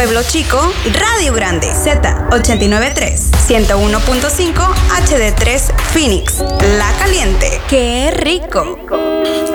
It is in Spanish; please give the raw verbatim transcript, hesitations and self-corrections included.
Pueblo Chico, Radio Grande, Z ochenta y nueve punto tres, ciento uno punto cinco H D tres Phoenix, La Caliente. ¡Qué rico!